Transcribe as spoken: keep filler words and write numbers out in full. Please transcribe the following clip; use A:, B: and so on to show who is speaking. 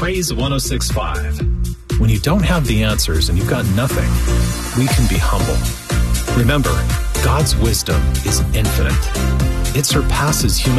A: Praise one oh six point five. When you don't have the answers and you've got nothing, we can be humble. Remember, God's wisdom is infinite. It surpasses human